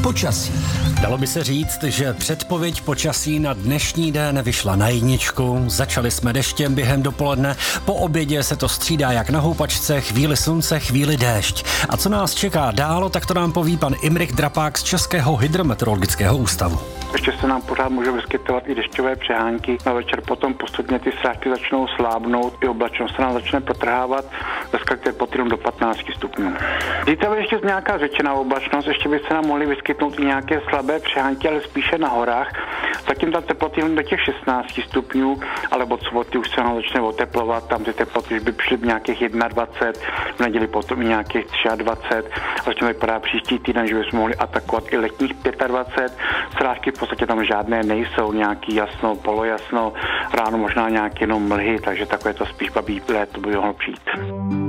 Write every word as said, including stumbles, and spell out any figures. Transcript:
Počasí. Dalo by se říct, že předpověď počasí na dnešní den vyšla na jedničku. Začali jsme deštěm během dopoledne, po obědě se to střídá jak na houpačce, chvíli slunce, chvíli déšť. A co nás čeká dál, tak to nám poví pan Imrich Drapák z Českého hydrometeorologického ústavu. Ještě se nám pořád může vyskytovat i dešťové přehánky. Na večer potom postupně ty srážky začnou slábnout, i oblačnost se nám začne protrhávat, dneska teploty do patnácti stupňů. Zítra by ještě nějaká řečená oblačnost, ještě by se nám mohly vyskytnout i nějaké slabé přehánky, ale spíše na horách. Zatím ta teploty do těch šestnácti stupňů, ale od soboty už se nám začne oteplovat, tam ty teploty už by přišly v nějakých dvacet jedna, v neděli potom i nějakých dvacet tři, ale to vypadá příští týden, že bychom mohli atakovat i letních dvacet pět. Srážky v podstatě tam žádné nejsou, nějaký jasno, polojasno, ráno možná nějaké jenom mlhy, takže takové to spíš babí léto by mohlo přijít.